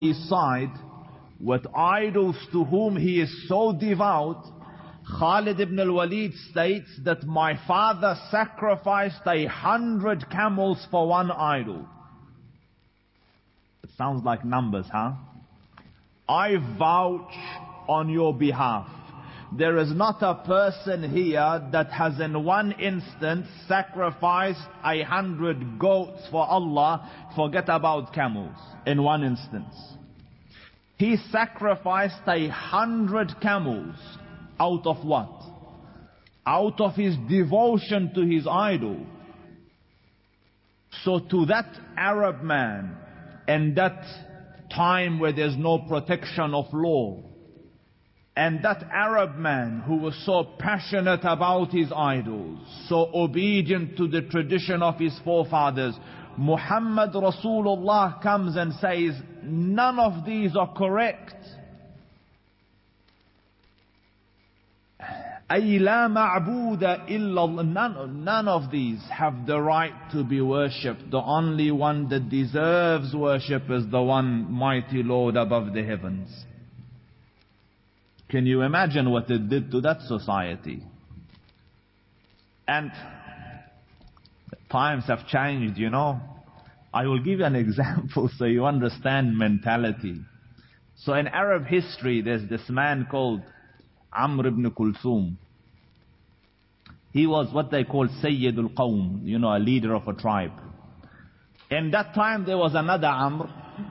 his side with idols to whom he is so devout, Khalid ibn al-Walid states that my father sacrificed 100 camels for one idol. It sounds like numbers, huh? I vouch on your behalf. There is not a person here that has in one instance sacrificed 100 goats for Allah. Forget about camels. In one instance. He sacrificed 100 camels. Out of what? Out of his devotion to his idol. So to that Arab man, and that time where there's no protection of law, and that Arab man who was so passionate about his idols, so obedient to the tradition of his forefathers, Muhammad Rasulullah comes and says, none of these are correct. أي لا معبود إلا الله. None of these have the right to be worshipped. The only one that deserves worship is the one mighty Lord above the heavens. Can you imagine what it did to that society? And times have changed, you know. I will give you an example so you understand mentality. So in Arab history, there's this man called Amr ibn Kulthum. He was what they call Sayyid al-Qawm, you know, a leader of a tribe. In that time there was another Amr,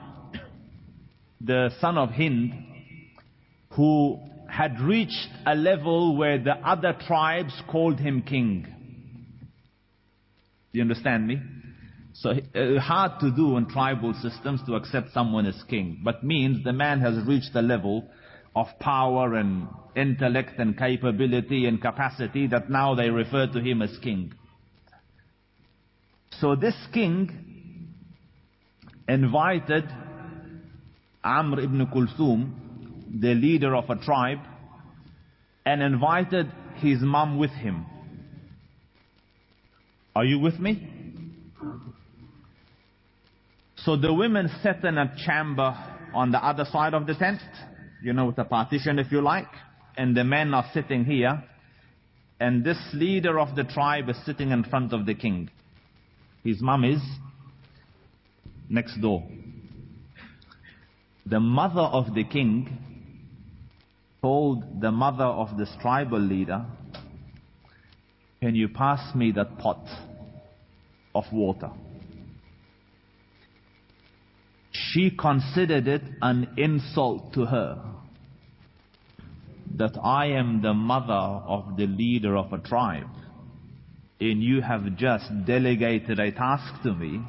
the son of Hind, who had reached a level where the other tribes called him king. Do you understand me? So hard to do in tribal systems to accept someone as king, but means the man has reached a level of power and intellect and capability and capacity that now they refer to him as king. So this king invited Amr ibn Kulthum, the leader of a tribe, and invited his mom with him. Are you with me? So the women sat in a chamber on the other side of the tent, you know, with a partition if you like, and the men are sitting here, and this leader of the tribe is sitting in front of the king. His mom is next door. The mother of the king told the mother of this tribal leader, can you pass me that pot of water? She considered it an insult to her that I am the mother of the leader of a tribe and you have just delegated a task to me.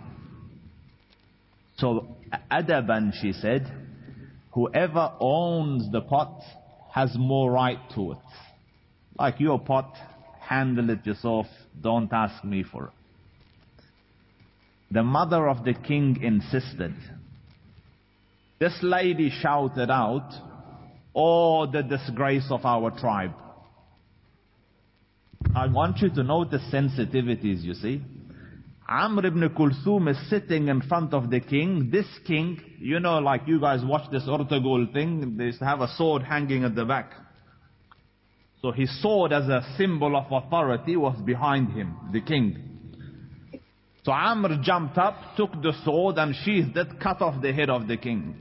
So adaban, she said, whoever owns the pot has more right to it. Like your pot, handle it yourself, don't ask me for it. The mother of the king insisted. This lady shouted out, oh, the disgrace of our tribe. I want you to note the sensitivities, you see. Amr ibn Kulthum is sitting in front of the king. This king, you know, like you guys watch this Urtagul thing, they used to have a sword hanging at the back. So his sword as a symbol of authority was behind him, the king. So Amr jumped up, took the sword and sheathed it, cut off the head of the king.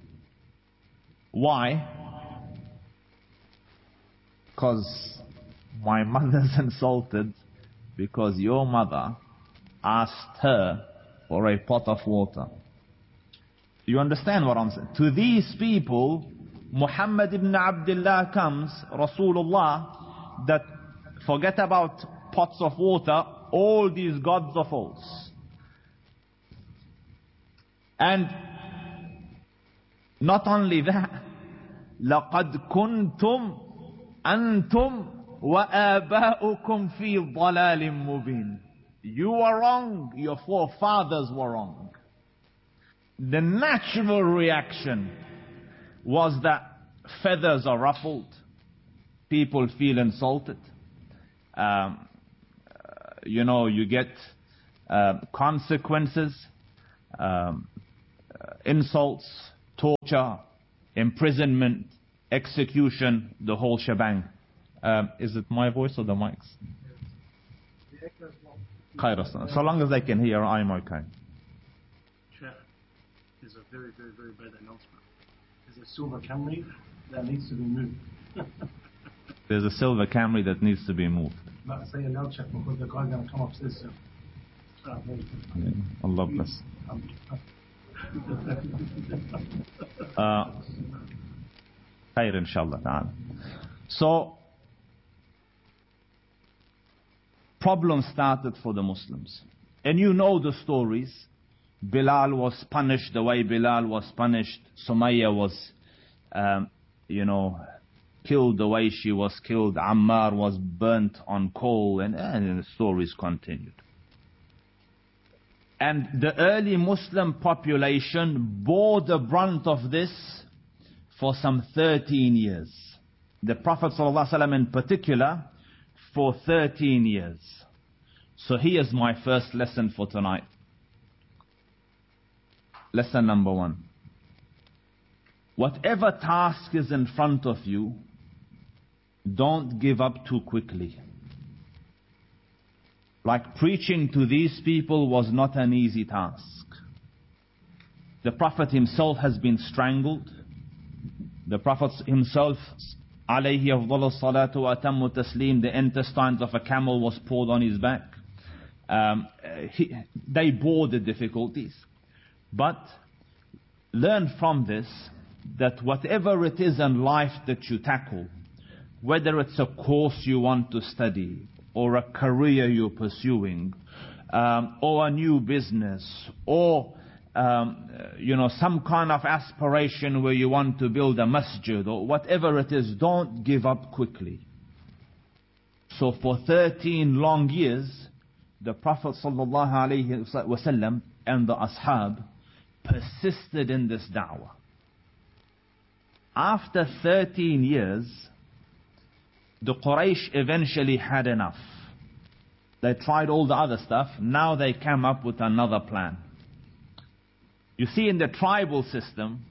Why? Because my mother's insulted because your mother asked her for a pot of water. You understand what I'm saying? To these people, Muhammad ibn Abdullah comes, Rasulullah, that forget about pots of water, all these gods are false. And not only that, لَقَدْ كُنْتُمْ أَنْتُمْ وَآبَاؤُكُمْ فِي ضَلَالٍ مُبِينٍ. You are wrong, your forefathers were wrong. The natural reaction was that feathers are ruffled, people feel insulted. You know, you get consequences, insults, torture, imprisonment, execution, the whole shebang. Is it my voice or the mics? Khair. So long as they can hear, I'm okay. Sheikh, there's a very, very, very bad announcement. There's a silver Camry that needs to be moved. There's a silver Camry that needs to be moved. But say it now, Sheikh, because the guy's going to come upstairs soon. Allah bless. Khair inshallah ta'ala. So, problems started for the Muslims. And you know the stories. Bilal was punished the way Bilal was punished. Sumayya was, killed the way she was killed. Ammar was burnt on coal, and the stories continued. And the early Muslim population bore the brunt of this for some 13 years. The Prophet ﷺ in particular, for 13 years. So here's my first lesson for tonight. Lesson number 1. Whatever task is in front of you, don't give up too quickly. Like preaching to these people was not an easy task. The Prophet himself has been strangled. The Prophet himself, alayhi afdalus salatu wa atammu taslim, the intestines of a camel was poured on his back. They bore the difficulties. But learn from this that whatever it is in life that you tackle, whether it's a course you want to study, or a career you're pursuing, or a new business, or some kind of aspiration where you want to build a masjid, or whatever it is, don't give up quickly. So for 13 long years, the Prophet ﷺ and the Ashab persisted in this da'wah. After 13 years, the Quraysh eventually had enough. They tried all the other stuff. Now they came up with another plan. You see, in the tribal system,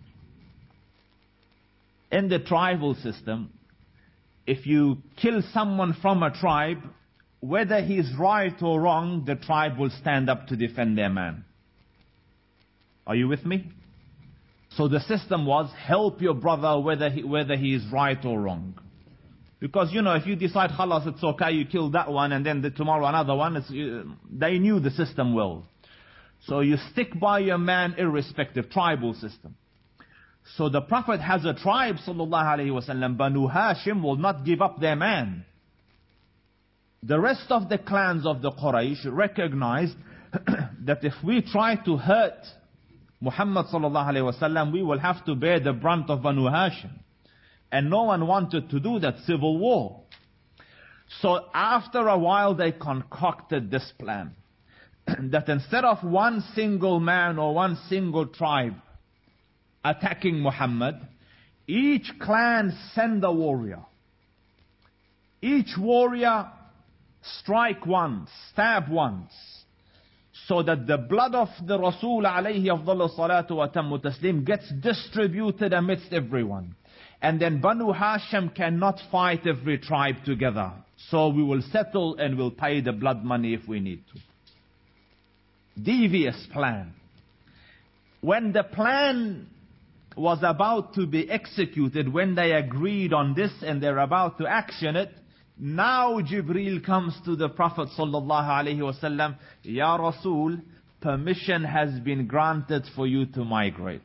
if you kill someone from a tribe, whether he's right or wrong, the tribe will stand up to defend their man. Are you with me? So the system was, help your brother whether he is right or wrong. Because, if you decide, khalas, it's okay, you kill that one, and then tomorrow another one, they knew the system well. So you stick by your man irrespective, tribal system. So the Prophet has a tribe, sallallahu alayhi wa sallam, Banu Hashim will not give up their man. The rest of the clans of the Quraysh recognized that if we try to hurt Muhammad sallallahu alayhi wa sallam, we will have to bear the brunt of Banu Hashim. And no one wanted to do that, civil war. So after a while they concocted this plan. That instead of one single man or one single tribe attacking Muhammad, each clan send a warrior. Each warrior strike once, stab once. So that the blood of the Rasul alayhi afdalu salatu wa tammu taslim gets distributed amidst everyone. And then Banu Hashim cannot fight every tribe together. So we will settle and we'll pay the blood money if we need to. Devious plan. When the plan was about to be executed, when they agreed on this and they're about to action it, now Jibreel comes to the Prophet sallallahu alaihi wasallam, Ya Rasul, permission has been granted for you to migrate.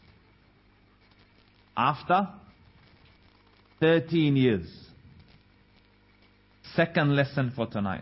After 13 years. Second lesson for tonight.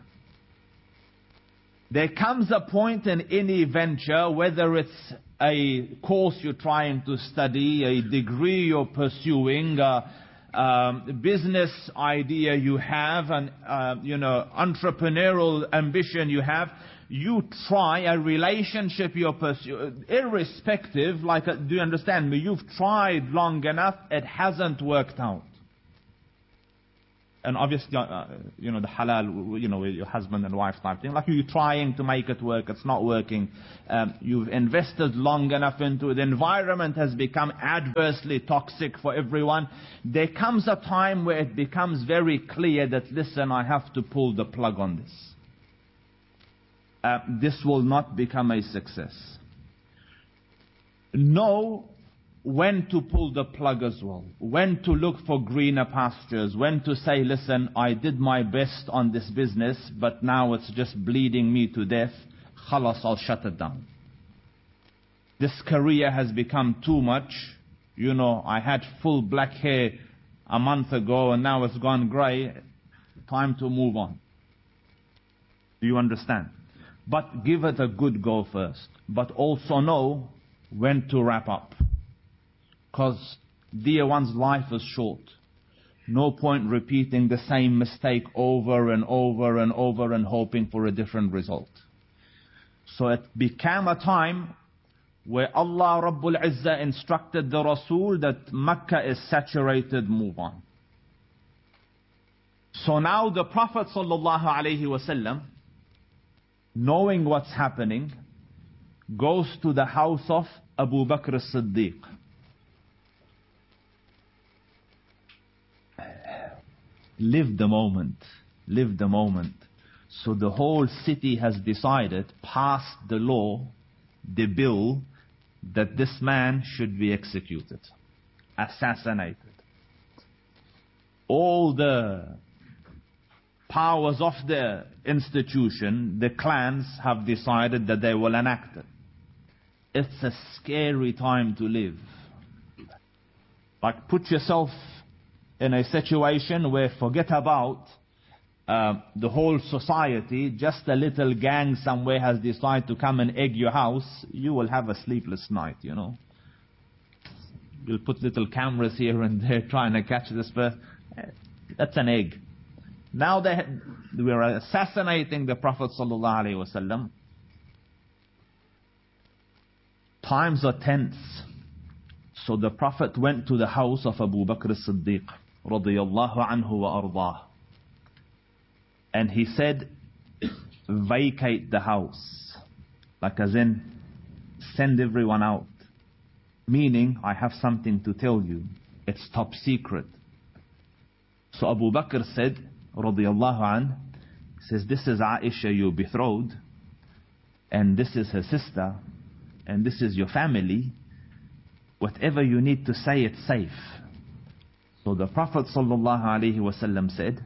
There comes a point in any venture, whether it's a course you're trying to study, a degree you're pursuing, business idea you have, an entrepreneurial ambition you have, you try a relationship you're pursuing, irrespective, do you understand me? You've tried long enough, it hasn't worked out. And obviously, the halal, with your husband and wife type thing, like you're trying to make it work, it's not working. You've invested long enough into it. The environment has become adversely toxic for everyone. There comes a time where it becomes very clear that, listen, I have to pull the plug on this. This will not become a success. Know when to pull the plug as well, when to look for greener pastures, when to say, listen, I did my best on this business, but now it's just bleeding me to death. Khalas, I'll shut it down. This career has become too much. I had full black hair a month ago and now it's gone grey. Time to move on. Do you understand? But give it a good go first. But also know when to wrap up. Because, dear one's life is short. No point repeating the same mistake over and over and over and hoping for a different result. So it became a time where Allah Rabbul Izzah instructed the Rasul that Mecca is saturated, move on. So now the Prophet sallallahu alaihi wasallam, knowing what's happening, goes to the house of Abu Bakr as-Siddiq. Live the moment. Live the moment. So the whole city has decided, passed the law, the bill, that this man should be executed, assassinated. All the powers of the institution, the clans, have decided that they will enact it. It's a scary time to live. Like, put yourself in a situation where, forget about the whole society, just a little gang somewhere has decided to come and egg your house. You will have a sleepless night, You'll put little cameras here and there trying to catch this person. That's an egg. Now we are assassinating the Prophet sallallahu alaihi wasallam. Times are tense. So the Prophet went to the house of Abu Bakr as-Siddiq radiyallahu anhu wa ardah. And he said, vacate the house. Like as in, send everyone out. Meaning, I have something to tell you. It's top secret. So Abu Bakr said, radiyallahu anh, says, this is Aisha, your betrothed, and this is her sister, and this is your family. Whatever you need to say, it's safe. So the Prophet sallallahu alaihi wasallam said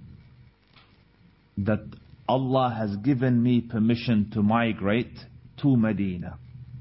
that Allah has given me permission to migrate to Medina.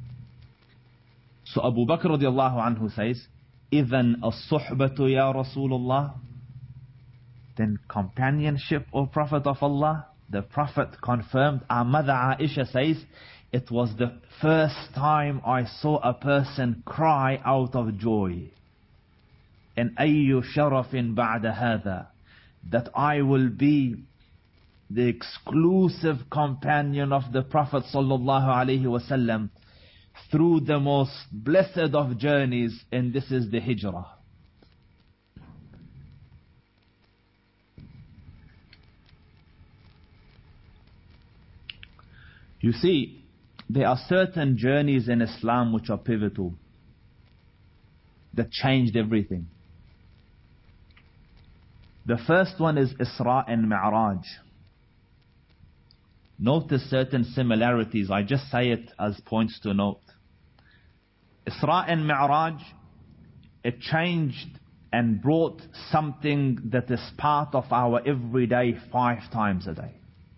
So Abu Bakr radiallahu anhu says, إِذَنْ الصُّحْبَةُ يَا رَسُولُ اللَّهِ. Then companionship, O Prophet of Allah. The Prophet confirmed. Our mother Aisha says, it was the first time I saw a person cry out of joy. And أَيُّ شَرَفٍ بَعْدَ هَذَا, that I will be the exclusive companion of the Prophet sallallahu alaihi wasallam through the most blessed of journeys, and this is the hijrah. You see, there are certain journeys in Islam which are pivotal, that changed everything. The first one is Isra and Mi'raj. Notice certain similarities. I just say it as points to note. Isra and Mi'raj, it changed and brought something that is part of our everyday 5 times a day.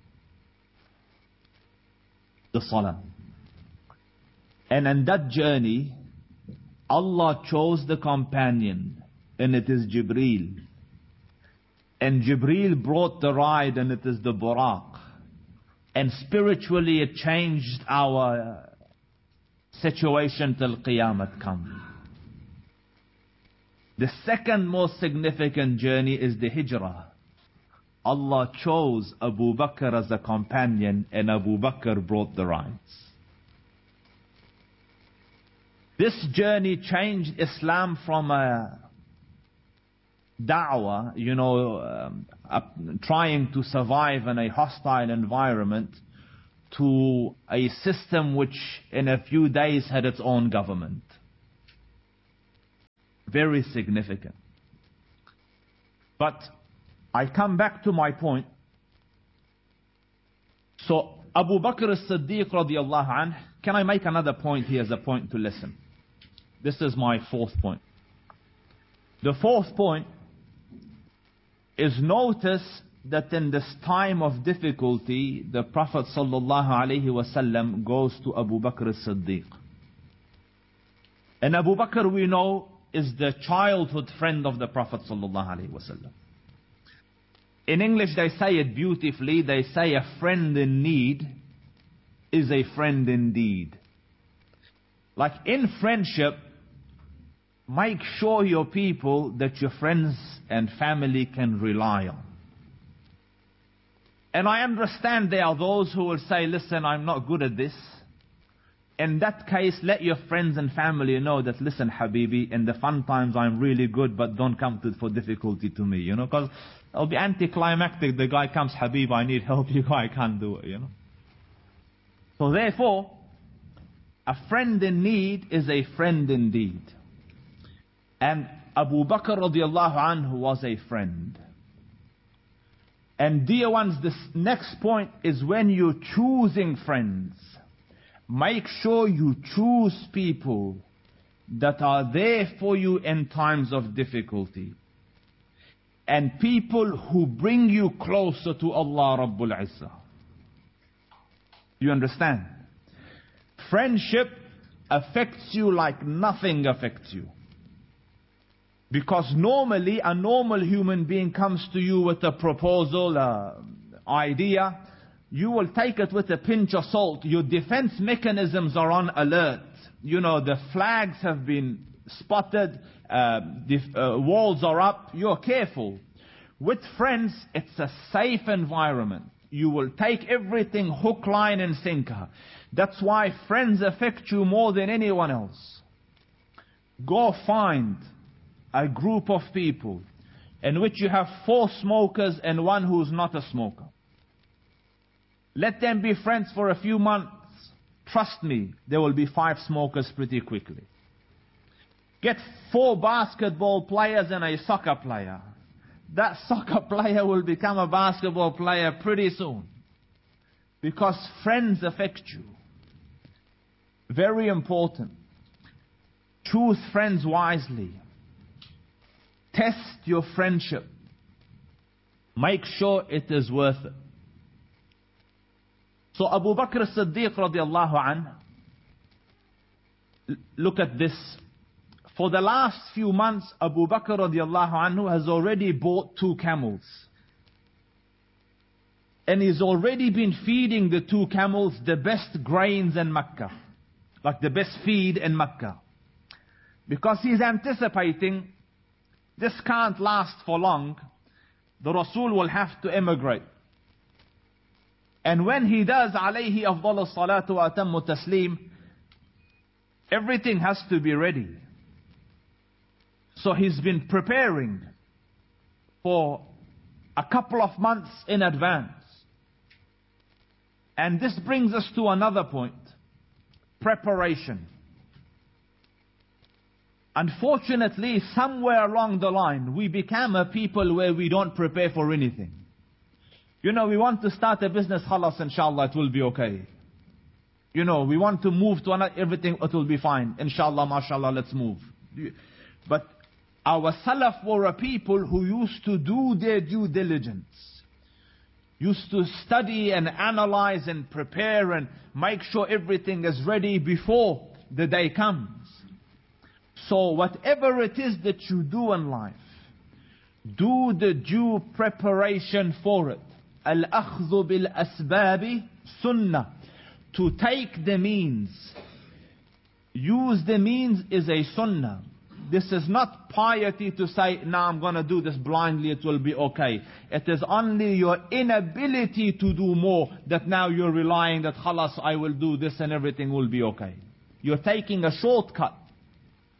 The Salah. And in that journey, Allah chose the companion, and it is Jibreel. And Jibreel brought the ride, and it is the Buraq. And spiritually it changed our situation till Qiyamah come. The second most significant journey is the Hijrah. Allah chose Abu Bakr as a companion, and Abu Bakr brought the rides. This journey changed Islam from a da'wah, trying to survive in a hostile environment, to a system which in a few days had its own government. Very significant. But I come back to my point. So Abu Bakr as-Siddiq radiallahu anh, can I make another point here as a point to listen? This is my fourth point. The fourth point is, notice that in this time of difficulty, the Prophet sallallahu alaihi wasallam goes to Abu Bakr as-Siddiq. And Abu Bakr, we know, is the childhood friend of the Prophet sallallahu alaihi wasallam. In English they say it beautifully. They say a friend in need is a friend indeed. Like in friendship, make sure your people that your friends and family can rely on. And I understand there are those who will say, listen, I'm not good at this. In that case, let your friends and family know that, listen, Habibi, in the fun times I'm really good, but don't come for difficulty to me, because it'll be anticlimactic. The guy comes, Habib, I need help, you guy can't do it, So therefore, a friend in need is a friend indeed. And Abu Bakr radiallahu anhu was a friend. And dear ones, this next point is, when you're choosing friends, make sure you choose people that are there for you in times of difficulty. And people who bring you closer to Allah Rabbul Izzah. You understand? Friendship affects you like nothing affects you. Because normally, a normal human being comes to you with a proposal, idea. You will take it with a pinch of salt. Your defense mechanisms are on alert. The flags have been spotted. Walls are up. You're careful. With friends, it's a safe environment. You will take everything hook, line and sinker. That's why friends affect you more than anyone else. Go find a group of people in which you have 4 smokers and 1 who's not a smoker. Let them be friends for a few months. Trust me, there will be 5 smokers pretty quickly. Get 4 basketball players and a soccer player. That soccer player will become a basketball player pretty soon. Because friends affect you. Very important. Choose friends wisely. Test your friendship. Make sure it is worth it. So Abu Bakr as-Siddiq radiallahu anh, look at this. For the last few months, Abu Bakr radiallahu anhu has already bought 2 camels. And he's already been feeding the 2 camels the best grains in Mecca. Like the best feed in Mecca. Because he's anticipating, this can't last for long. The Rasul will have to emigrate. And when he does, alayhi afdalu salatu wa atammu taslim, everything has to be ready. So he's been preparing for a couple of months in advance. And this brings us to another point. Preparation. Unfortunately, somewhere along the line, we become a people where we don't prepare for anything. We want to start a business, khalas, inshallah, it will be okay. We want to move to another, everything, it will be fine. Inshallah, mashallah, let's move. But our Salaf were a people who used to do their due diligence. Used to study and analyze and prepare and make sure everything is ready before the day comes. So whatever it is that you do in life, do the due preparation for it. Al-akhdhu bil-asbabi sunnah. To take the means. Use the means is a sunnah. This is not piety to say, I'm going to do this blindly, it will be okay. It is only your inability to do more that now you're relying that, khalas, I will do this and everything will be okay. You're taking a shortcut.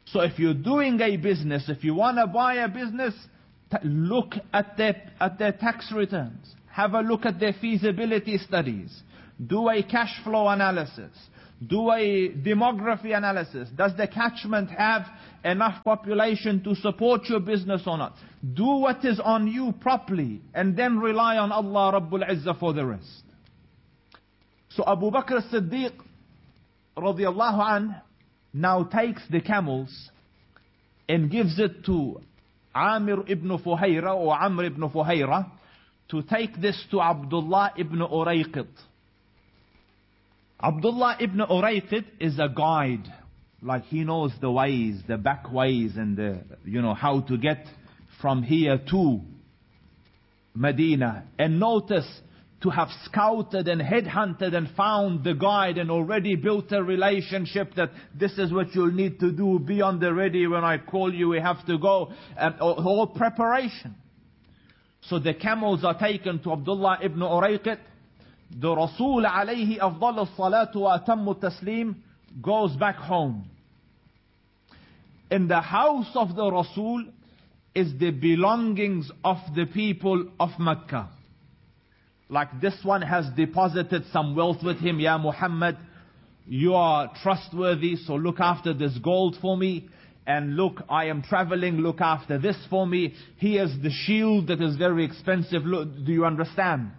So if you're doing a business, if you want to buy a business, look at their tax returns. Have a look at their feasibility studies. Do a cash flow analysis. Do a demography analysis. Does the catchment have enough population to support your business or not? Do what is on you properly, and then rely on Allah Rabbul Izzah for the rest. So Abu Bakr as-Siddiq radiyallahu anh now takes the camels and gives it to Amir ibn Fuhayra or Amr ibn Fuhayra to take this to Abdullah ibn Urayqit. Abdullah ibn Urayqit is a guide. Like he knows the ways, the back ways, and how to get from here to Medina. And notice, to have scouted and headhunted and found the guide and already built a relationship that this is what you'll need to do, be on the ready when I call you, we have to go. All preparation. So the camels are taken to Abdullah ibn Urayqit. The Rasul alayhi afdal as-salatu wa atammu taslim goes back home. In the house of the Rasul is the belongings of the people of Mecca. Like this one has deposited some wealth with him. Ya Muhammad, you are trustworthy, so look after this gold for me. And look, I am traveling, look after this for me. Here's the shield that is very expensive. Look, do you understand?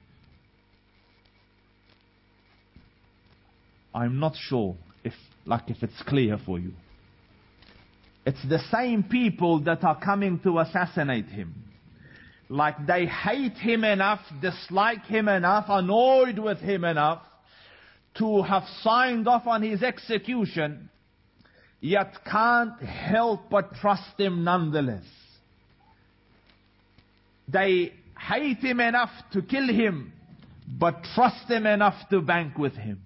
I'm not sure if it's clear for you. It's the same people that are coming to assassinate him. Like they hate him enough, dislike him enough, annoyed with him enough to have signed off on his execution, yet can't help but trust him nonetheless. They hate him enough to kill him, but trust him enough to bank with him.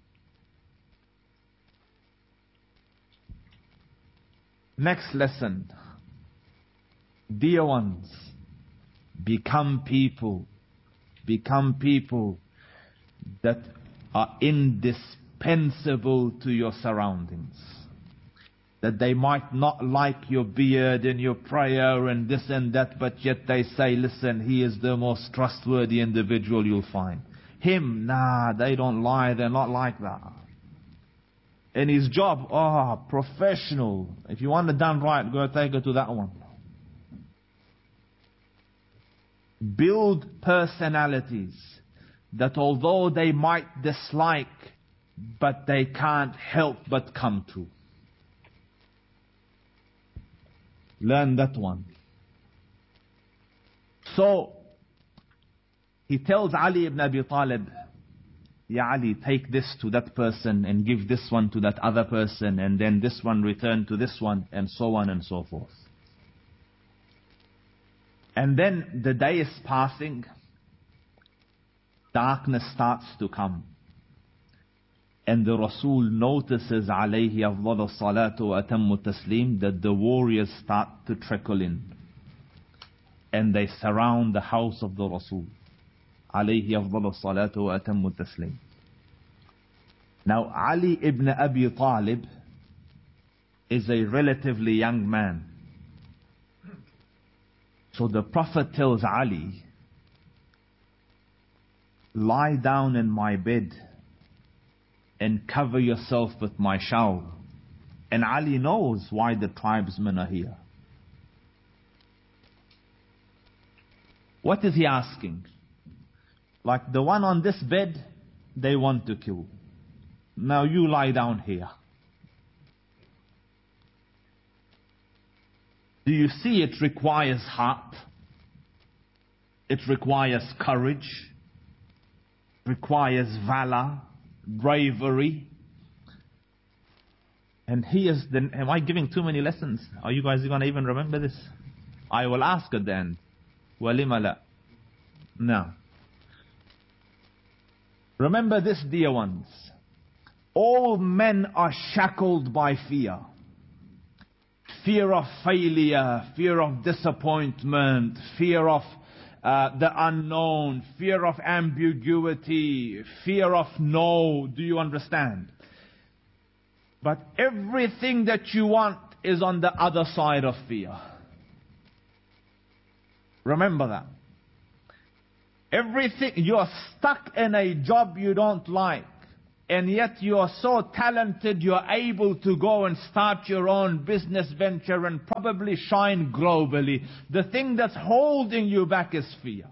Next lesson. Dear ones, become people that are indispensable to your surroundings. That they might not like your beard and your prayer and this and that, but yet they say, listen, he is the most trustworthy individual you'll find. Him, nah, they don't lie, they're not like that. And his job, professional. If you want it done right, go take it to that one. Build personalities that although they might dislike, but they can't help but come to. Learn that one. So, he tells Ali ibn Abi Talib, Ya Ali, take this to that person and give this one to that other person, and then this one return to this one, and so on and so forth. And then the day is passing. Darkness starts to come. And the Rasul notices, alayhi afdal salatu wa atammu taslim, that the warriors start to trickle in. And they surround the house of the Rasul. Alayhi afdal salatu wa atammu taslim. Now Ali ibn Abi Talib is a relatively young man. So the Prophet tells Ali, lie down in my bed and cover yourself with my shawl. And Ali knows why the tribesmen are here. What is he asking? Like the one on this bed, they want to kill. Now you lie down here. Do you see it requires heart? It requires courage. Requires valor, bravery. And am I giving too many lessons? Are you guys going to even remember this? I will ask at the end. Walima la. Now, remember this, dear ones. All men are shackled by fear. Fear of failure, fear of disappointment, fear of the unknown, fear of ambiguity, fear of no. Do you understand? But everything that you want is on the other side of fear. Remember that. Everything, you're stuck in a job you don't like, and yet you're so talented, you're able to go and start your own business venture and probably shine globally. The thing that's holding you back is fear.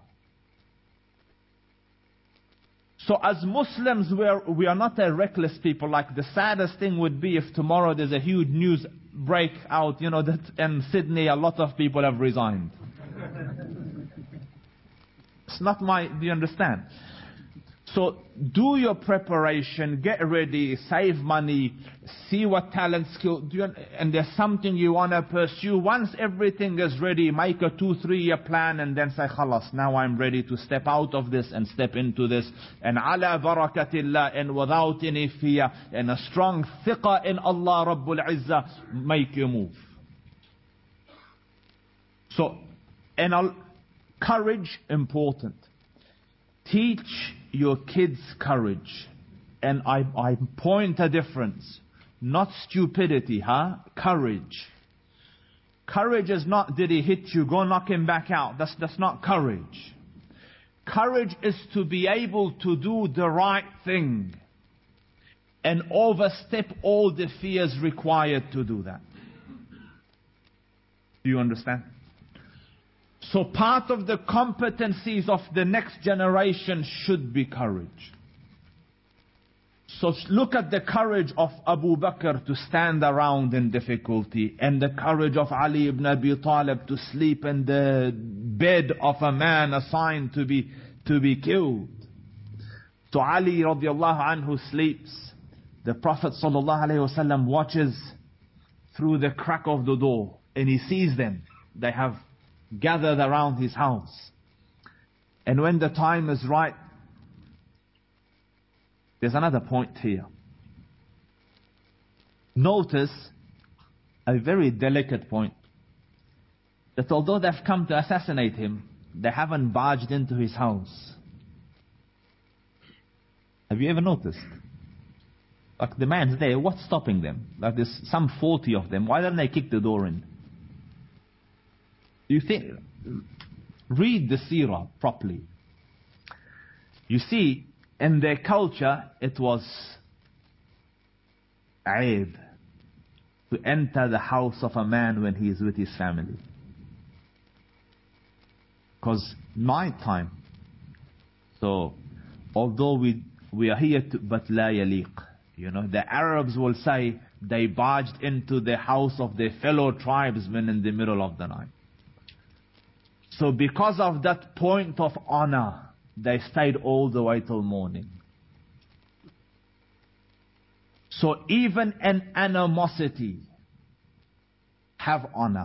So as Muslims, we are not a reckless people. Like, the saddest thing would be if tomorrow there's a huge news breakout, that in Sydney a lot of people have resigned. It's not do you understand? So do your preparation, get ready, save money, see what talent, skill, and there's something you want to pursue. Once everything is ready, make a 2-3 year plan and then say, khalas, now I'm ready to step out of this and step into this. And ala barakatillah, and without any fear, and a strong thiqah in Allah Rabbul Izzah, make your move. So, courage, important. Teach your kids courage. And I point a difference. Not stupidity, courage. Courage is not, did he hit you, go knock him back out. That's not courage. Courage is to be able to do the right thing and overstep all the fears required to do that. Do you understand? So part of the competencies of the next generation should be courage. So look at the courage of Abu Bakr to stand around in difficulty, and the courage of Ali ibn Abi Talib to sleep in the bed of a man assigned to be killed. So Ali radiallahu anhu sleeps. The Prophet sallallahu alaihi wasallam watches through the crack of the door, and he sees them. They have gathered around his house. And when the time is right, there's another point here. Notice a very delicate point. That although they've come to assassinate him, they haven't barged into his house. Have you ever noticed? Like, the man's there, what's stopping them? Like, there's some 40 of them. Why don't they kick the door in? You think, read the seerah properly. You see, in their culture, it was aib to enter the house of a man when he is with his family. Because night time. So, although we are here to, but la yaliq. The Arabs will say they barged into the house of their fellow tribesmen in the middle of the night. So because of that point of honor, they stayed all the way till morning. So even an animosity, have honor.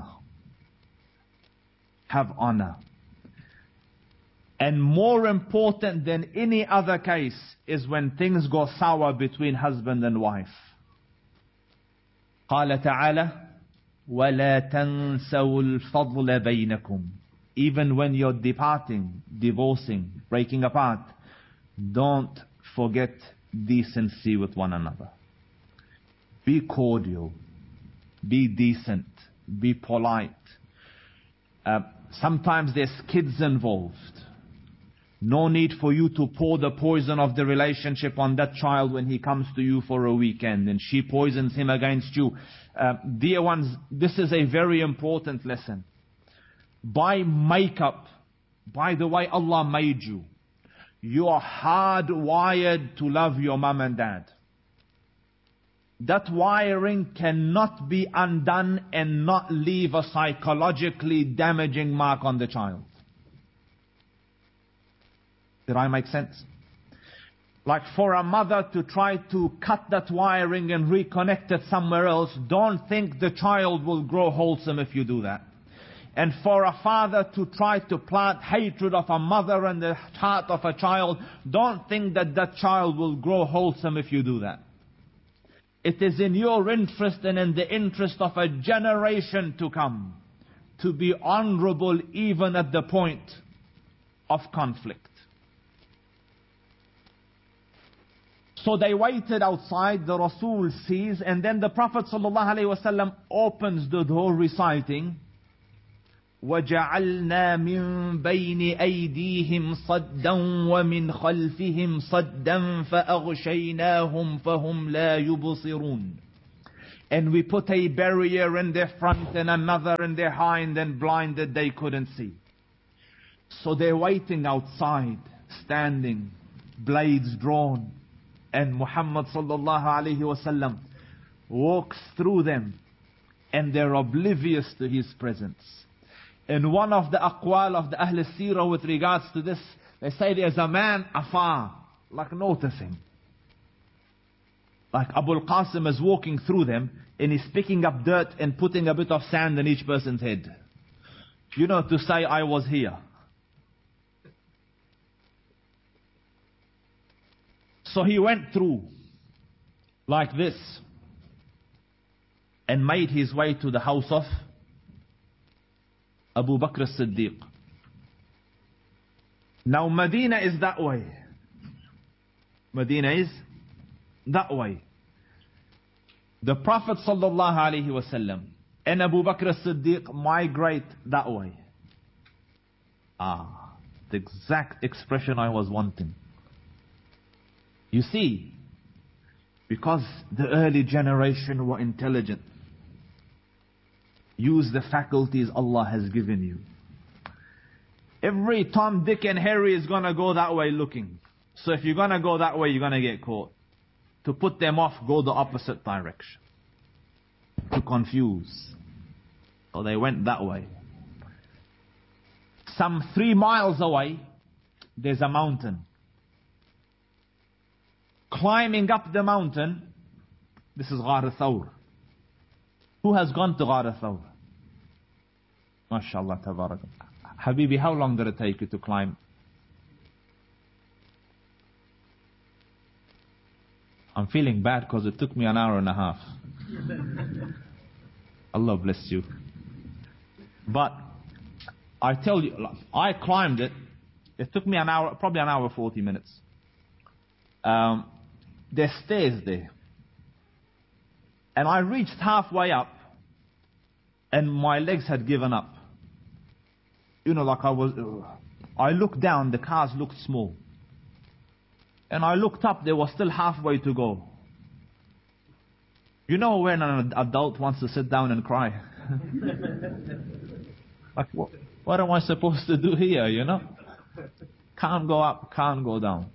Have honor. And more important than any other case is when things go sour between husband and wife. قال تعالى وَلَا تَنْسَوُا الْفَضْلَ بَيْنَكُمْ. Even when you're departing, divorcing, breaking apart, don't forget decency with one another. Be cordial. Be decent. Be polite. Sometimes there's kids involved. No need for you to pour the poison of the relationship on that child when he comes to you for a weekend and she poisons him against you. Dear ones, this is a very important lesson. By makeup, by the way Allah made you, you are hardwired to love your mom and dad. That wiring cannot be undone and not leave a psychologically damaging mark on the child. Did I make sense? Like, for a mother to try to cut that wiring and reconnect it somewhere else, don't think the child will grow wholesome if you do that. And for a father to try to plant hatred of a mother in the heart of a child, don't think that that child will grow wholesome if you do that. It is in your interest and in the interest of a generation to come to be honorable even at the point of conflict. So they waited outside, the Rasul sees, and then the Prophet ﷺ opens the door reciting, وَجَعَلْنَا مِن بَيْنِ أَيْدِيهِمْ صَدًّا وَمِنْ خَلْفِهِمْ صَدًّا فَأَغْشَيْنَاهُمْ فَهُمْ لَا يُبْصِرُونَ. And we put a barrier in their front and another in their hind, and blinded they couldn't see. So they're waiting outside, standing, blades drawn. And Muhammad sallallahu alayhi wasallam walks through them, and they're oblivious to his presence. And one of the aqwal of the Ahl Sirah with regards to this, they say there's a man afar, like noticing. Like Abu al-Qasim is walking through them, and he's picking up dirt and putting a bit of sand in each person's head. You know, to say, I was here. So he went through like this and made his way to the house of Abu Bakr as-Siddiq. Now Medina is that way. Medina is that way. The Prophet sallallahu alaihi wasallam and Abu Bakr as-Siddiq migrate that way. The exact expression I was wanting. You see, because the early generation were intelligent. Use the faculties Allah has given you. Every Tom, Dick and Harry is going to go that way looking. So if you're going to go that way, you're going to get caught. To put them off, go the opposite direction. To confuse. So they went that way. Some 3 miles away, there's a mountain. Climbing up the mountain, this is Ghar Thawr. Who has gone to Ghar Thawr? MashaAllah, tabarak. Habibi, how long did it take you to climb? I'm feeling bad because it took me an hour and a half. Allah bless you. But I tell you, I climbed it. It took me an hour, probably an hour 40 minutes. There's stairs there. And I reached halfway up, and my legs had given up. You know, like I looked down, the cars looked small. And I looked up, they were still halfway to go. You know when an adult wants to sit down and cry? Like, what am I supposed to do here, you know? Can't go up, can't go down.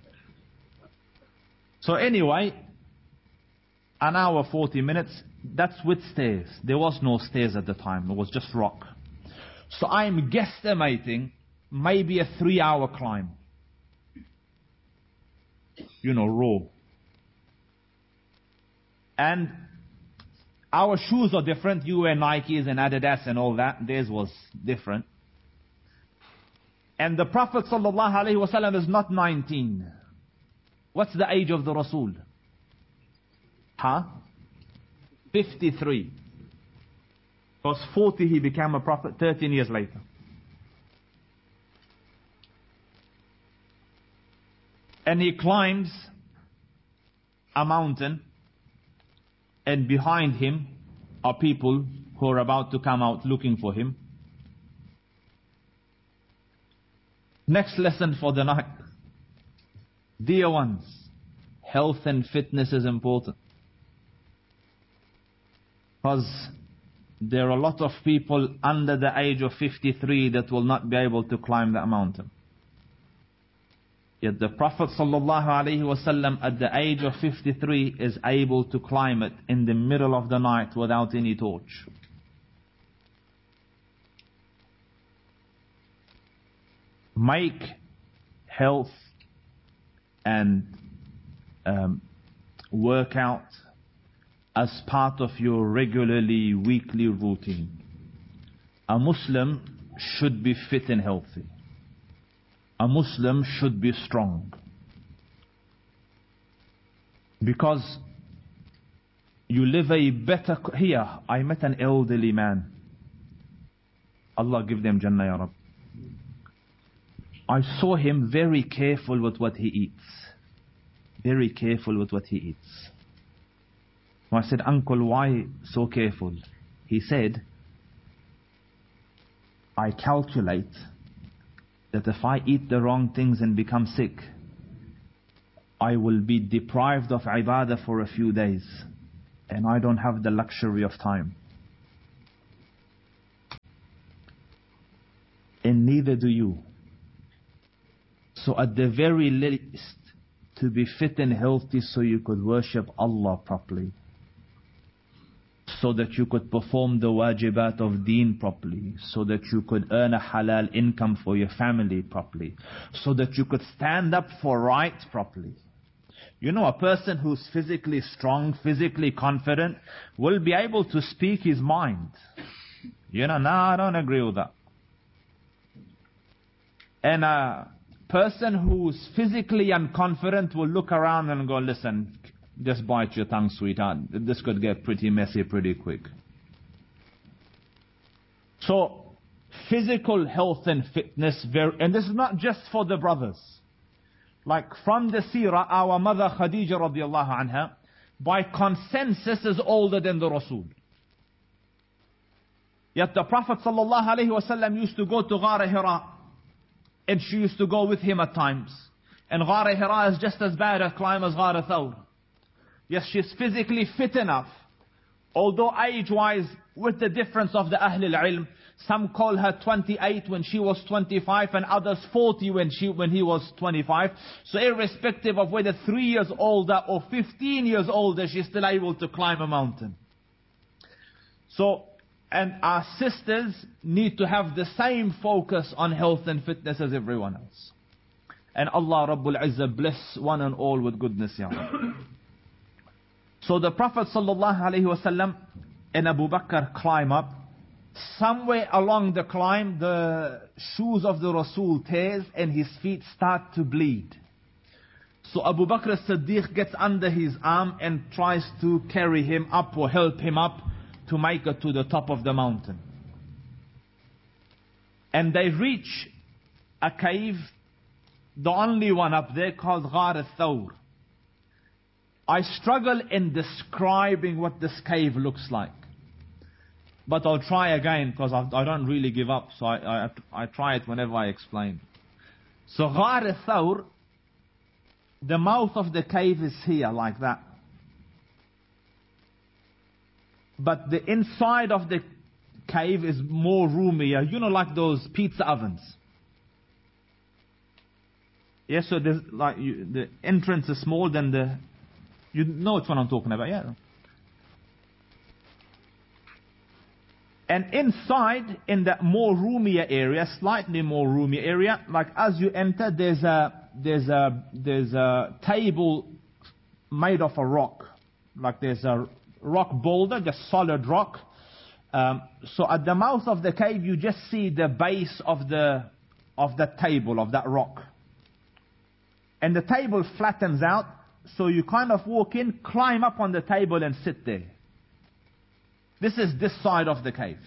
So anyway, an hour 40 minutes, that's with stairs. There was no stairs at the time, it was just rock. So I'm guesstimating maybe a 3-hour climb. You know, raw. And our shoes are different. You wear Nikes and Adidas and all that. Theirs was different. And the Prophet ﷺ is not 19. What's the age of the Rasul? 53. Because 40 he became a prophet 13 years later. And he climbs a mountain, and behind him are people who are about to come out looking for him. Next lesson for the night. Dear ones, health and fitness is important. Because there are a lot of people under the age of 53 that will not be able to climb that mountain. Yet the Prophet ﷺ at the age of 53 is able to climb it in the middle of the night without any torch. Make health and workout as part of your regularly weekly routine. A Muslim should be fit and healthy. A Muslim should be strong. Because you live a better... Here, I met an elderly man. Allah give them Jannah, Ya Rab. I saw him very careful with what he eats. very careful with what he eats. So I said, uncle, why so careful? He said, I calculate that if I eat the wrong things and become sick, I will be deprived of ibadah for a few days, and I don't have the luxury of time. And neither do you. So at the very least, to be fit and healthy so you could worship Allah properly, so that you could perform the wajibat of deen properly, so that you could earn a halal income for your family properly, so that you could stand up for right properly. You know, a person who's physically strong, physically confident, will be able to speak his mind. You know, no, I don't agree with that. And a person who's physically unconfident will look around and go, listen, just bite your tongue, sweetheart. This could get pretty messy pretty quick. So, physical health and fitness, and this is not just for the brothers. Like from the seerah, our mother Khadija radiallahu anha, by consensus is older than the Rasul. Yet the Prophet sallallahu alaihi wasallam used to go to Ghar Hira, and she used to go with him at times. And Ghar Hira is just as bad a climb as Ghar Thawr. Yes, she's physically fit enough. Although age-wise, with the difference of the Ahlul Ilm, some call her 28 when she was 25, and others 40 when he was 25. So irrespective of whether 3 years older or 15 years older, she's still able to climb a mountain. So, and our sisters need to have the same focus on health and fitness as everyone else. And Allah Rabbul Izzah bless one and all with goodness, ya Rabbi. So the Prophet sallallahu alaihi wasallam and Abu Bakr climb up. Somewhere along the climb, the shoes of the Rasul tears and his feet start to bleed. So Abu Bakr as-Siddiq gets under his arm and tries to carry him up or help him up to make it to the top of the mountain. And they reach a cave, the only one up there, called Ghar al-Thawr. I struggle in describing what this cave looks like. But I'll try again, because I don't really give up. So I try it whenever I explain. So Ghar al-Thawr, the mouth of the cave is here, like that. But the inside of the cave is more roomier. You know, like those pizza ovens. Yes, so there's like the entrance is small than the... You know which one I'm talking about, yeah. And inside, in that more roomier area, slightly more roomy area, like as you enter, there's a table made of a rock. Like there's a rock boulder, just solid rock. So at the mouth of the cave, you just see the base of the table, of that rock. And the table flattens out, so you kind of walk in, climb up on the table and sit there. This is this side of the cave.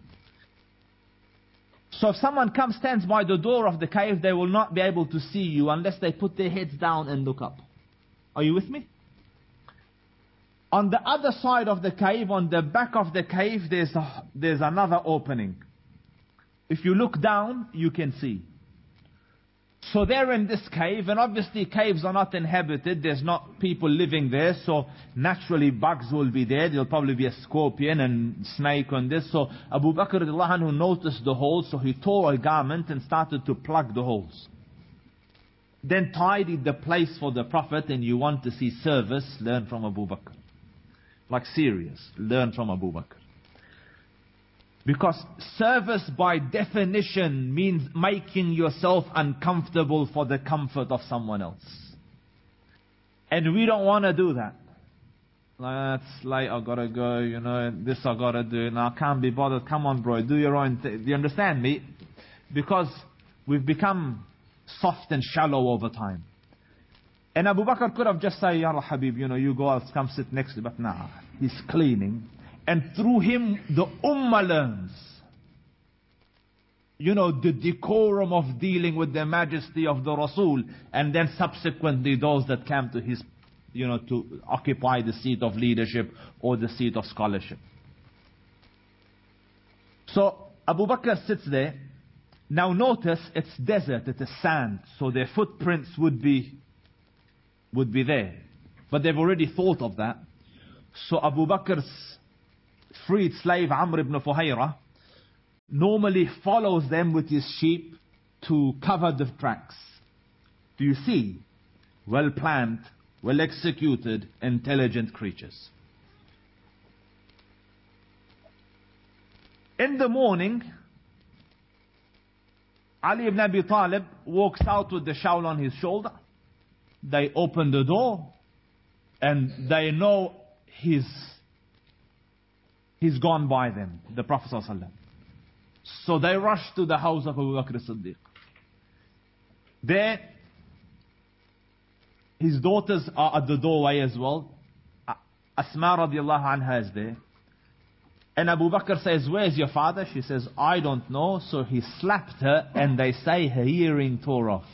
So if someone stands by the door of the cave, they will not be able to see you unless they put their heads down and look up. Are you with me? On the other side of the cave, on the back of the cave, there's another opening. If you look down, you can see. So they're in this cave, and obviously caves are not inhabited. There's not people living there, so naturally bugs will be there. There'll probably be a scorpion and snake on this. So Abu Bakr radiallahu anhu noticed the holes, so he tore a garment and started to plug the holes. Then tidied the place for the Prophet. And you want to see service, learn from Abu Bakr. Like serious, learn from Abu Bakr. Because service by definition means making yourself uncomfortable for the comfort of someone else. And we don't want to do that. Like, it's late, I gotta go, you know, this I gotta do, now I can't be bothered, come on bro, do your own thing. Do you understand me? Because we've become soft and shallow over time. And Abu Bakr could have just said, Yalla Habib, you know, you go out, come sit next to me. But nah, he's cleaning. And through him, the ummah learns. the decorum of dealing with the majesty of the Rasul, and then subsequently those that came to his, to occupy the seat of leadership or the seat of scholarship. So Abu Bakr sits there. Now notice it's desert, it is sand, so their footprints would be there. But they've already thought of that. So Abu Bakr's freed slave Amr ibn Fuhayra normally follows them with his sheep to cover the tracks. Do you see? Well planned, well executed, intelligent creatures. In the morning, Ali ibn Abi Talib walks out with the shawl on his shoulder. They open the door and they know he's gone by them, the Prophet ﷺ. So they rush to the house of Abu Bakr as-Siddiq. There, his daughters are at the doorway as well. Asma radiallahu anha is there. And Abu Bakr says, "Where's your father?" She says, "I don't know." So he slapped her, and they say her hearing tore off.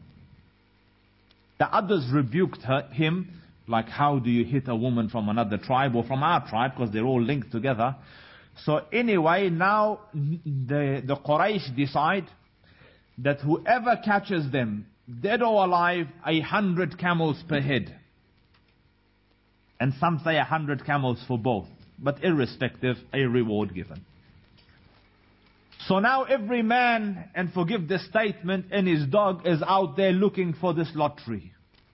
The others rebuked him, like, how do you hit a woman from another tribe or from our tribe, because they're all linked together. So anyway, now the Quraysh decide that whoever catches them, dead or alive, 100 camels per head. And some say 100 camels for both. But irrespective, a reward given. So now every man, and forgive the statement, and his dog is out there looking for this lottery.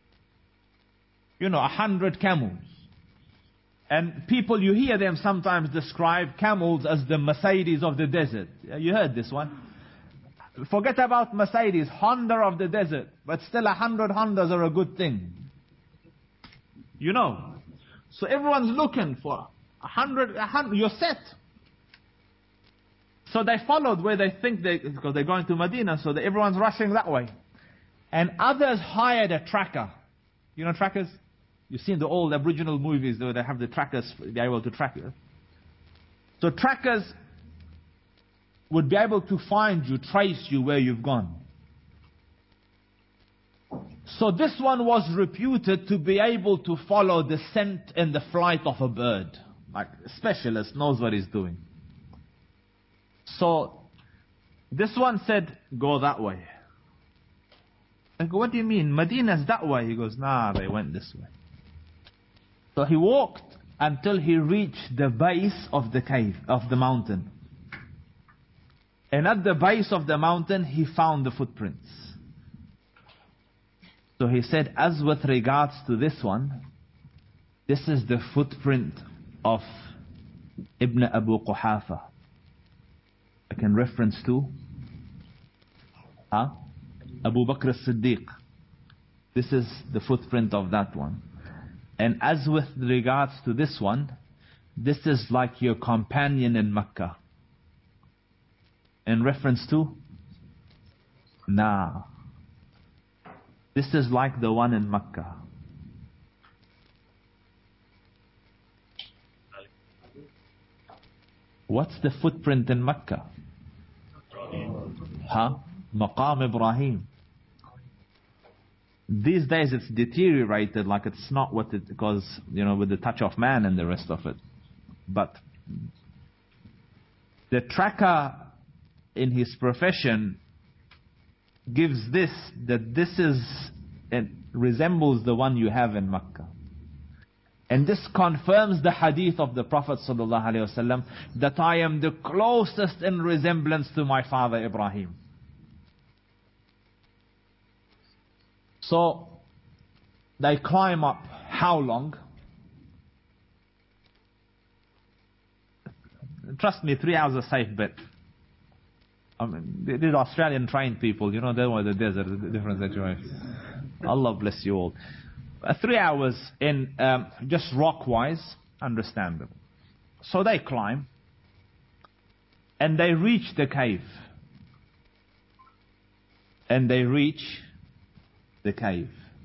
100 camels. And people, you hear them sometimes describe camels as the Mercedes of the desert. You heard this one. Forget about Mercedes, Honda of the desert. But still 100 Hondas are a good thing. So everyone's looking for 100, you're set. So they followed where they think because they're going to Medina, so everyone's rushing that way. And others hired a tracker. Trackers? You've seen the old Aboriginal movies where they have the trackers, be able to track you. So trackers would be able to find you, trace you where you've gone. So this one was reputed to be able to follow the scent and the flight of a bird. Like a specialist knows what he's doing. So this one said, "Go that way." I go, "What do you mean? Medina's that way." He goes, "Nah, they went this way." So he walked until he reached the base of the cave, of the mountain. And at the base of the mountain, he found the footprints. So he said, as with regards to this one, this is the footprint of Ibn Abu Quhafa. I can reference to Abu Bakr as-Siddiq. This is the footprint of that one. And as with regards to this one, this is like your companion in Mecca. In reference to? Nah. This is like the one in Mecca. What's the footprint in Mecca? Maqam Ibrahim. These days it's deteriorated, like it's not what it, because, with the touch of man and the rest of it. But the tracker in his profession gives this, that this is, it resembles the one you have in Mecca. And this confirms the hadith of the Prophet ﷺ that I am the closest in resemblance to my father Ibrahim. So they climb up. How long? Trust me, 3 hours a safe bet. I mean, these Australian trained people, they were the desert, the different situation. Allah bless you all. 3 hours in just rock-wise, understandable. So they climb, and they reach the cave. And they reach the cave.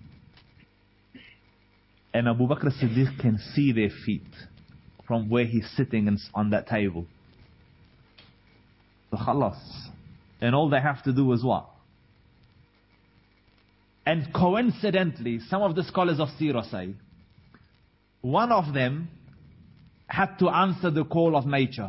And Abu Bakr as-Siddiq can see their feet from where he's sitting on that table. So khalas. And all they have to do is what? And coincidentally, some of the scholars of Seerah say, one of them had to answer the call of nature.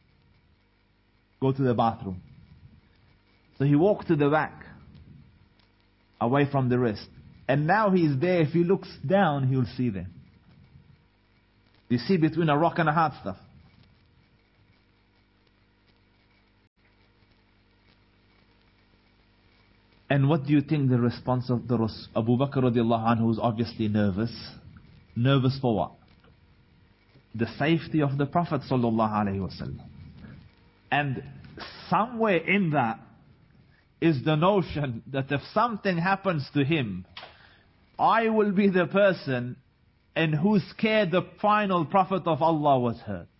Go to the bathroom. So he walked to the back, away from the rest. And now he's there. If he looks down, he'll see them. You see between a rock and a hard stuff. And what do you think the response of the Abu Bakr radiallahu anhu, who's obviously nervous? Nervous for what? The safety of the Prophet sallallahu alaihi wasallam. And somewhere in that is the notion that if something happens to him, I will be the person in whose care the final Prophet of Allah was hurt.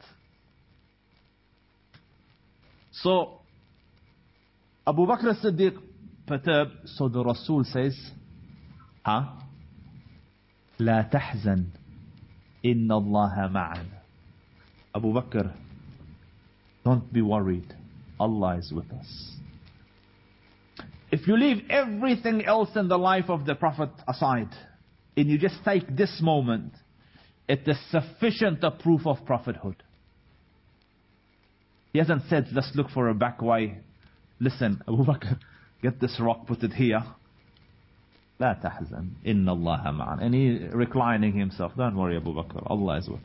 So Abu Bakr as-Siddiq perturbed, so the Rasul says, La tahzan, inna Allah ma'ana. Abu Bakr, don't be worried, Allah is with us. If you leave everything else in the life of the Prophet aside, and you just take this moment, it is sufficient a proof of prophethood. He hasn't said, let's look for a back way. Listen, Abu Bakr, get this rock, put it here. La tahzan, inna Allah ma'an. And he reclining himself. Don't worry, Abu Bakr, Allah is with us.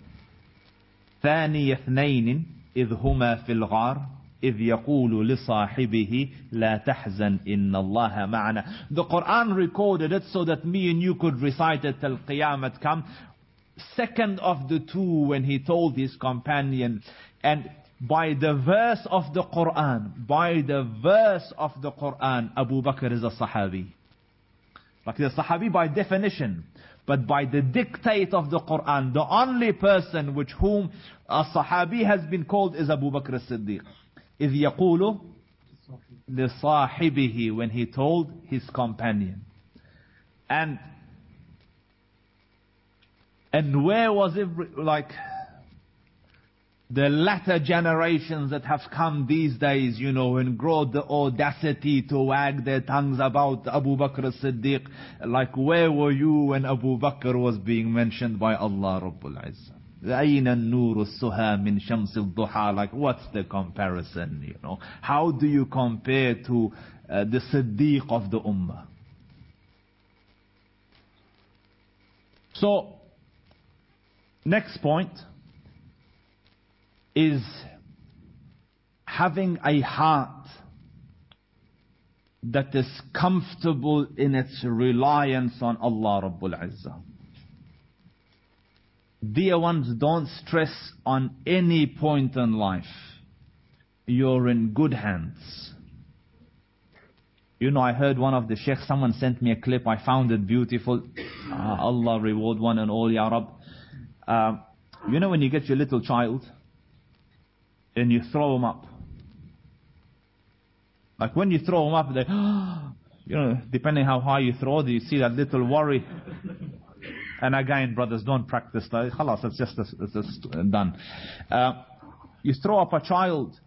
ثاني اثنين إذ هما في الغار إذ يقول لصاحبه لا تحزن إن الله معنا. The Quran recorded it so that me and you could recite it till Qiyamah come. Second of the two, when he told his companion, and by the verse of the Quran, Abu Bakr is a Sahabi. Like the Sahabi by definition, but by the dictate of the Quran, the only person which whom a Sahabi has been called is Abu Bakr as-Siddiq. إذ يقول لصاحبه, when he told his companion. And where was it, like the latter generations that have come these days, and grow the audacity to wag their tongues about Abu Bakr as-Siddiq. Like, where were you when Abu Bakr was being mentioned by Allah Rabbul Izzah? أين النور السها من شمس الضحى. Like, what's the comparison, How do you compare to the Siddiq of the Ummah? So, next point is having a heart that is comfortable in its reliance on Allah Rabbul Izzah. Dear ones, don't stress on any point in life. You're in good hands. I heard one of the sheikhs, someone sent me a clip, I found it beautiful. Allah reward one and all, Ya Rab. When you get your little child, and you throw them up. Like when you throw them up, they, depending how high you throw, you see that little worry. And again, brothers, don't practice that. Khalas, it's just done. You throw up a child,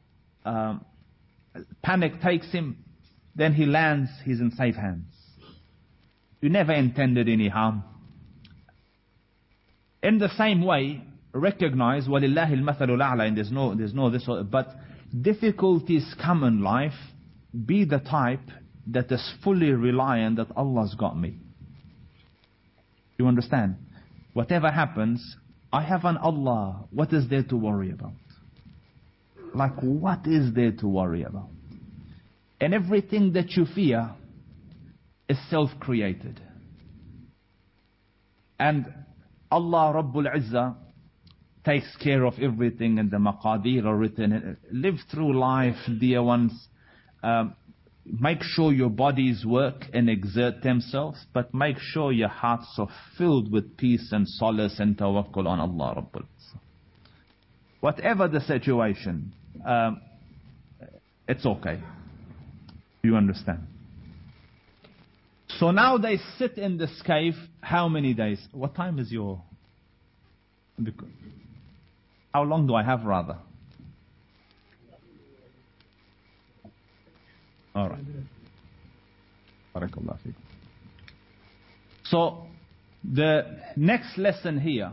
panic takes him, then he lands, he's in safe hands. You never intended any harm. In the same way, recognize وَلِلَّهِ الْمَثَلُ الْأَعْلَى, and there's no this, but difficulties come in life. Be the type that is fully reliant that Allah's got me. You understand? Whatever happens, I have an Allah. What is there to worry about? Like, what is there to worry about? And everything that you fear is self-created. And Allah Rabbul Izzah takes care of everything, and the maqadir are written. Live through life, dear ones. Make sure your bodies work and exert themselves, but make sure your hearts are filled with peace and solace and tawakkul on Allah Rabbul Izzah. Whatever the situation, it's okay. You understand? So now they sit in this cave. How many days? What time is your... How long do I have, rather? All right. Barakallah feekum. So, the next lesson here,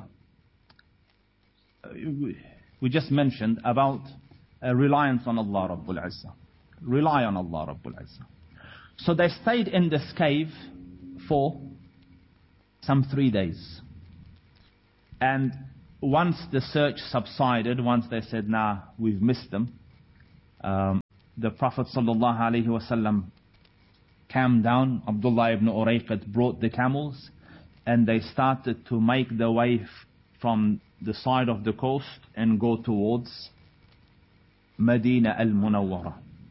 we just mentioned about reliance on Allah Rabbul Izzah. Rely on Allah Rabbul Izzah. So they stayed in this cave for some 3 days. And once the search subsided, once they said, nah, we've missed them, the Prophet ﷺ calmed down. Abdullah ibn Urayqat brought the camels, and they started to make their way from the side of the coast and go towards Medina al-Munawwara.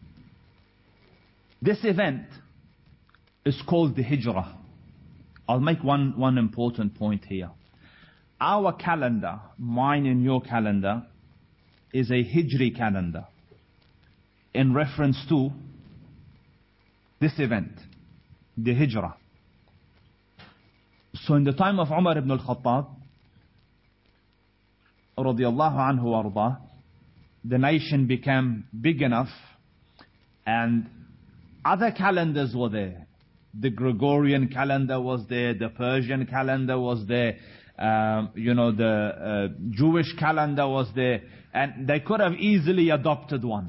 This event is called the Hijrah. I'll make one important point here. Our calendar, mine and your calendar, is a Hijri calendar in reference to this event, the Hijrah. So in the time of Umar ibn al-Khattab, radiyallahu anhu warḍah, the nation became big enough and other calendars were there. The Gregorian calendar was there, the Persian calendar was there, the Jewish calendar was there, and they could have easily adopted one.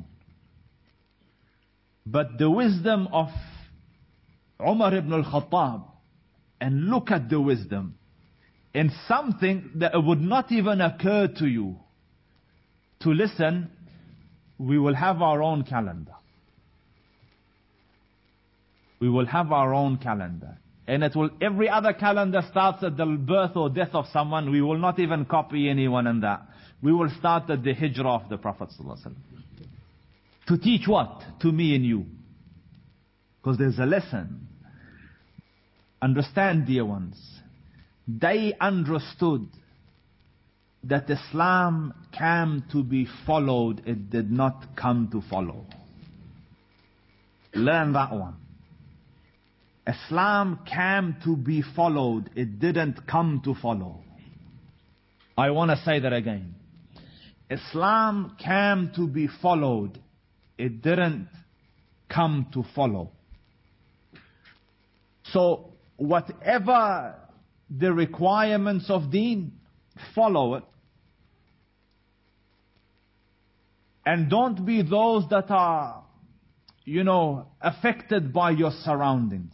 But the wisdom of Umar ibn al-Khattab, and look at the wisdom, in something that would not even occur to you, to listen, we will have our own calendar. We will have our own calendar. And every other calendar starts at the birth or death of someone. We will not even copy anyone in that. We will start at the Hijrah of the Prophet ﷺ. To teach what? To me and you. Because there's a lesson. Understand, dear ones. They understood that Islam came to be followed. It did not come to follow. Learn that one. Islam came to be followed. It didn't come to follow. I want to say that again. Islam came to be followed. It didn't come to follow. So, whatever the requirements of deen, follow it. And don't be those that are, affected by your surroundings.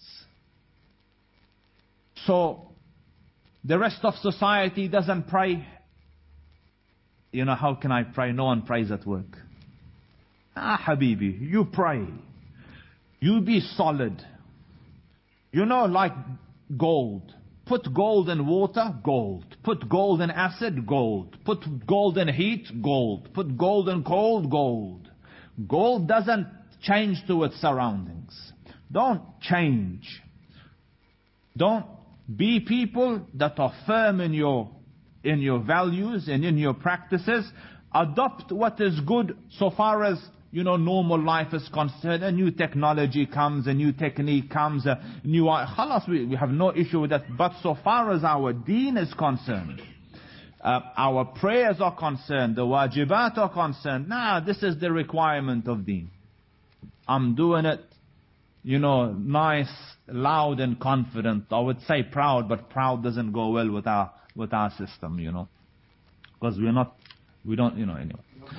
So, the rest of society doesn't pray. How can I pray? No one prays at work. Habibi, you pray. You be solid. Like gold. Put gold in water, gold. Put gold in acid, gold. Put gold in heat, gold. Put gold in cold, gold. Gold doesn't change to its surroundings. Don't change. Don't be people that are firm in your values and in your practices. Adopt what is good so far as normal life is concerned. A new technology comes, a new technique comes, khalas, we have no issue with that. But so far as our deen is concerned, our prayers are concerned, the wajibat are concerned, this is the requirement of deen. I'm doing it, nice, loud and confident. I would say proud, but proud doesn't go well with our system, because we don't, anyway.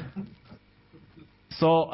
So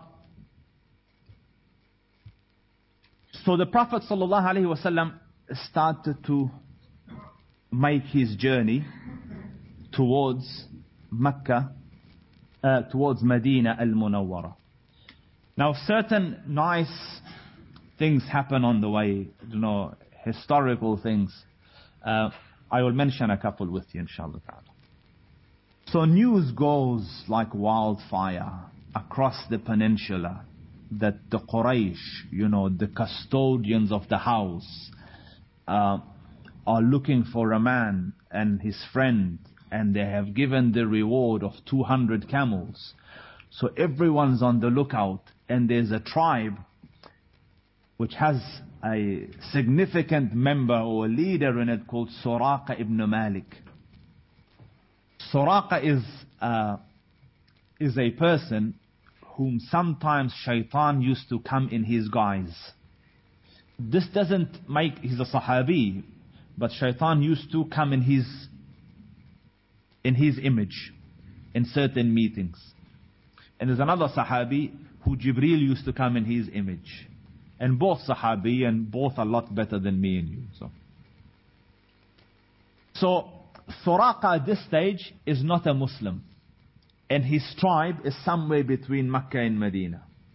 the Prophet ﷺ started to make his journey towards Mecca, towards Medina al-Munawwara. Now certain nice things happen on the way, historical things. I will mention a couple with you, inshallah ta'ala. So news goes like wildfire across the peninsula that the Quraysh, the custodians of the house, are looking for a man and his friend, and they have given the reward of 200 camels. So everyone's on the lookout, and there's a tribe which has a significant member or a leader in it called Suraqa ibn Malik. Suraqa is a person whom sometimes shaitan used to come in his guise. This doesn't make, he's a Sahabi, but shaitan used to come in his image in certain meetings. And there's another Sahabi who Jibreel used to come in his image. And both Sahabi and both a lot better than me and you. So Suraqa at this stage is not a Muslim. And his tribe is somewhere between Mecca and Medina.